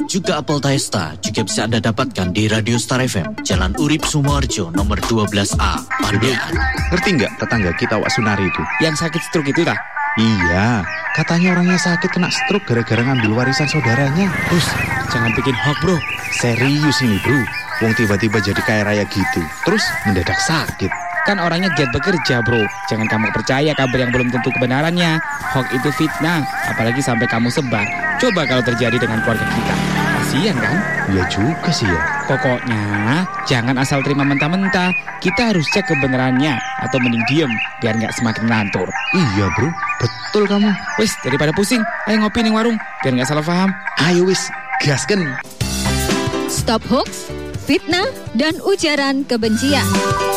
juga apel Taesta juga bisa Anda dapatkan di Radio Star FM, Jalan Urip Sumoharjo, nomor 12A, Pandean. Ngerti nggak tetangga kita Wak Sunari itu? Yang sakit stroke itu tak? Iya, katanya orangnya sakit kena stroke gara-gara ngambil warisan saudaranya. Bus, jangan bikin hoax bro. Serius ini bro, wong tiba-tiba jadi kaya raya gitu, terus mendadak sakit. Kan orangnya giat bekerja bro. Jangan kamu percaya kabar yang belum tentu kebenarannya. Hoax itu fitnah, apalagi sampai kamu sebar. Coba kalau terjadi dengan keluarga kita. Kasian kan? Ya juga sih ya. Pokoknya jangan asal terima mentah-mentah. Kita harus cek kebenarannya, atau mending diem biar gak semakin ngantur. Iya bro, betul kamu. Wis, daripada pusing, ayo ngopi ning warung biar gak salah paham. Ayo wis, gasken. Stop hoax, fitnah, dan ujaran kebencian.